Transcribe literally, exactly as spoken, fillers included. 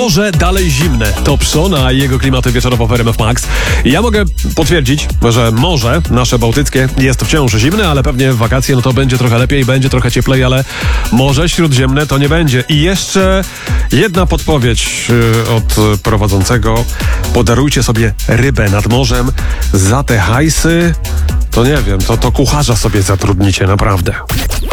Morze dalej zimne. To Pszon, a jego klimaty wieczorowo w R M F Max. Ja mogę potwierdzić, że morze nasze bałtyckie jest wciąż zimne, ale pewnie w wakacje no to będzie trochę lepiej, będzie trochę cieplej, ale Morze Śródziemne to nie będzie. I jeszcze jedna podpowiedź od prowadzącego. Podarujcie sobie rybę nad morzem. Za te hajsy, to nie wiem, to, to kucharza sobie zatrudnicie, naprawdę.